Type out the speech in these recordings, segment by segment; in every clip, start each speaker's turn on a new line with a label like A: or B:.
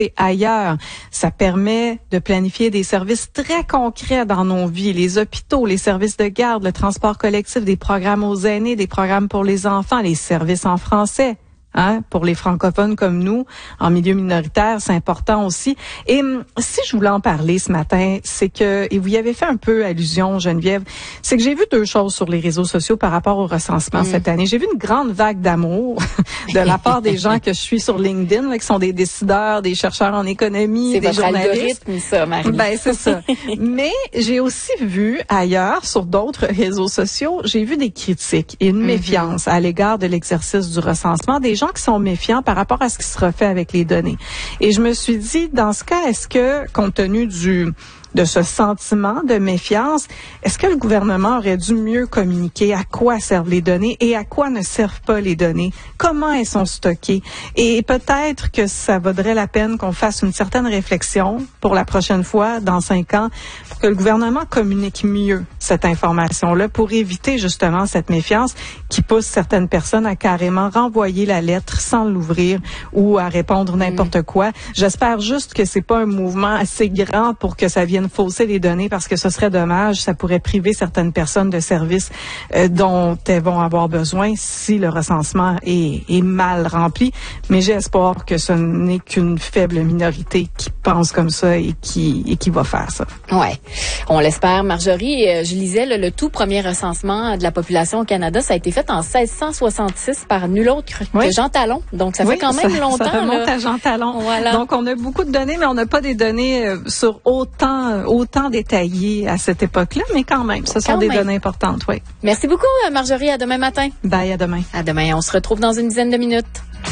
A: et ailleurs. Ça permet de planifier des services très concrets dans nos vies, les hôpitaux, les services de garde, le transport collectif, des programmes aux aînés, des programmes pour les enfants, les services en français. Pour les francophones comme nous, en milieu minoritaire, c'est important aussi. Et si je voulais en parler ce matin, c'est que, et vous y avez fait un peu allusion, Geneviève, c'est que j'ai vu deux choses sur les réseaux sociaux par rapport au recensement cette année. J'ai vu une grande vague d'amour de la part des gens que je suis sur LinkedIn, là, qui sont des décideurs, des chercheurs en économie, des journalistes.
B: C'est votre algorithme, ça, Marie.
A: Ben, c'est ça. Mais j'ai aussi vu ailleurs, sur d'autres réseaux sociaux, j'ai vu des critiques et une méfiance à l'égard de l'exercice du recensement, des gens qui sont méfiants par rapport à ce qui sera fait avec les données. Et je me suis dit, dans ce cas, est-ce que, compte tenu de ce sentiment de méfiance, est-ce que le gouvernement aurait dû mieux communiquer à quoi servent les données et à quoi ne servent pas les données? Comment elles sont stockées? Et peut-être que ça vaudrait la peine qu'on fasse une certaine réflexion pour la prochaine fois, dans 5 ans, pour que le gouvernement communique mieux cette information-là pour éviter justement cette méfiance qui pousse certaines personnes à carrément renvoyer la lettre sans l'ouvrir ou à répondre n'importe quoi. J'espère juste que c'est pas un mouvement assez grand pour que ça vienne fausser les données parce que ce serait dommage. Ça pourrait priver certaines personnes de services dont elles vont avoir besoin si le recensement est mal rempli. Mais j'ai espoir que ce n'est qu'une faible minorité qui pense comme ça et qui va faire ça.
B: Ouais, on l'espère. Marjorie, je lisais le tout premier recensement de la population au Canada, ça a été fait en 1666 par nul autre que Jean Talon. Donc ça fait quand même longtemps.
A: Ça remonte à Jean Talon.
B: Voilà.
A: Donc on a beaucoup de données, mais on n'a pas des données sur autant détaillées à cette époque-là, mais quand même, ce sont des données importantes, oui.
B: Merci beaucoup, Marjorie. À demain matin.
A: Bye, à demain.
B: À demain. On se retrouve dans une dizaine de minutes.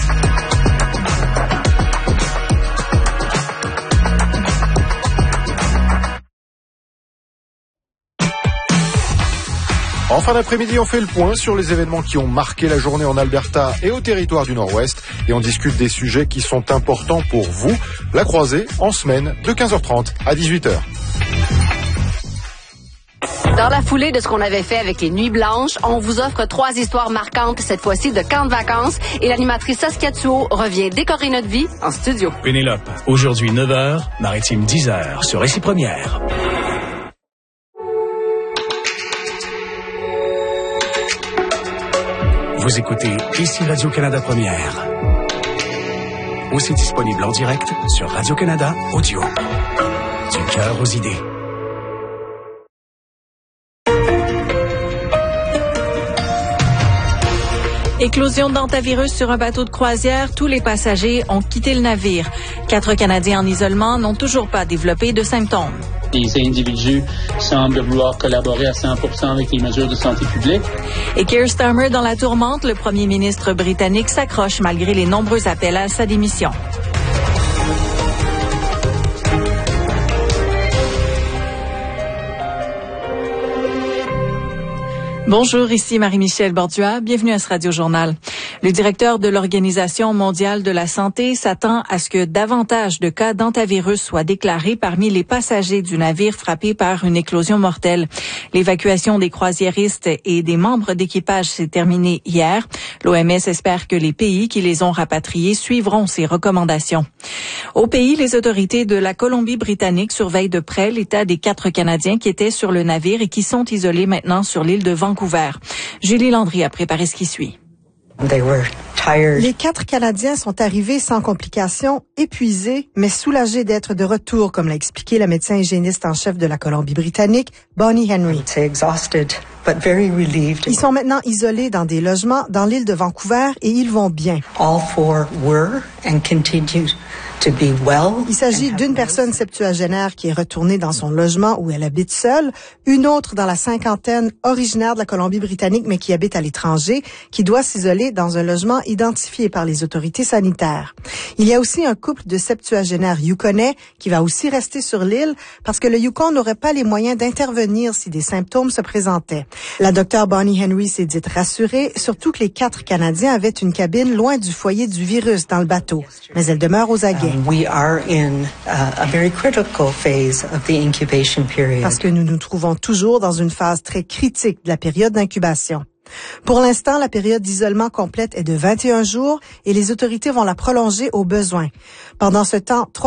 C: En fin d'après-midi, on fait le point sur les événements qui ont marqué la journée en Alberta et au territoire du Nord-Ouest. Et on discute des sujets qui sont importants pour vous. La croisée, en semaine, de 15h30 à 18h.
D: Dans la foulée de ce qu'on avait fait avec les Nuits Blanches, on vous offre 3 histoires marquantes, cette fois-ci de camp de vacances. Et l'animatrice Saskia Thuot revient décorer notre vie en studio.
E: Pénélope, aujourd'hui 9h, Maritime 10h, sur Récit Première. Vous écoutez ici Radio-Canada Première. Aussi disponible en direct sur Radio-Canada Audio. Du cœur aux idées.
F: Éclosion d'hantavirus sur un bateau de croisière. Tous les passagers ont quitté le navire. 4 Canadiens en isolement n'ont toujours pas développé de symptômes.
G: Les individus semblent vouloir collaborer à 100% avec les mesures de santé publique.
F: Et Keir Starmer dans la tourmente, le premier ministre britannique s'accroche malgré les nombreux appels à sa démission. Bonjour, ici Marie-Michel Bordua. Bienvenue à ce Radio-Journal. Le directeur de l'Organisation mondiale de la santé s'attend à ce que davantage de cas d'hantavirus soient déclarés parmi les passagers du navire frappé par une éclosion mortelle. L'évacuation des croisiéristes et des membres d'équipage s'est terminée hier. L'OMS espère que les pays qui les ont rapatriés suivront ces recommandations. Au pays, les autorités de la Colombie-Britannique surveillent de près l'état des 4 Canadiens qui étaient sur le navire et qui sont isolés maintenant sur l'île de Vancouver. Julie Landry a préparé ce qui suit.
H: Les 4 Canadiens sont arrivés sans complications, épuisés, mais soulagés d'être de retour, comme l'a expliqué la médecin hygiéniste en chef de la Colombie-Britannique, Bonnie Henry. Ils sont maintenant isolés dans des logements dans l'île de Vancouver et ils vont bien. Il s'agit d'une personne septuagénaire qui est retournée dans son logement où elle habite seule, une autre dans la cinquantaine originaire de la Colombie-Britannique mais qui habite à l'étranger, qui doit s'isoler dans un logement identifié par les autorités sanitaires. Il y a aussi un couple de septuagénaires yukonais qui va aussi rester sur l'île parce que le Yukon n'aurait pas les moyens d'intervenir si des symptômes se présentaient. La docteure Bonnie Henry s'est dite rassurée, surtout que les 4 Canadiens avaient une cabine loin du foyer du virus dans le bateau. Mais elle demeure aux aguets. Parce que nous nous trouvons toujours dans une phase très critique de la période d'incubation. Pour l'instant, la période d'isolement complète est de 21 jours et les autorités vont la prolonger au besoin. Pendant ce temps,